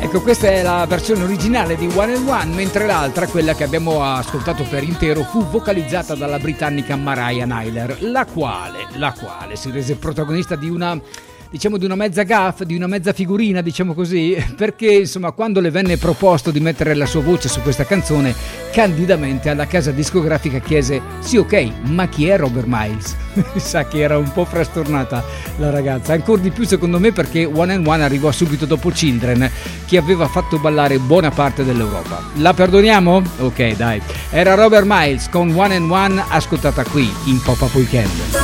Ecco, questa è la versione originale di One and One, mentre l'altra, quella che abbiamo ascoltato per intero, fu vocalizzata dalla britannica Mariah Nyler, la quale si rese protagonista di una mezza gaffe, di una mezza figurina, diciamo così, perché insomma quando le venne proposto di mettere la sua voce su questa canzone, candidamente alla casa discografica chiese: sì, ok, ma chi è Robert Miles? Sa che era un po' frastornata la ragazza, ancora di più secondo me, perché One and One arrivò subito dopo Children, che aveva fatto ballare buona parte dell'Europa. La perdoniamo? Ok, dai, era Robert Miles con One and One, ascoltata qui in Pop-Up Weekend.